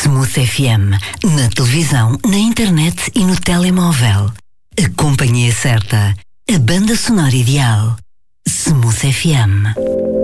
Smooth FM, na televisão, na internet e no telemóvel. A companhia certa, a banda sonora ideal. Smooth FM.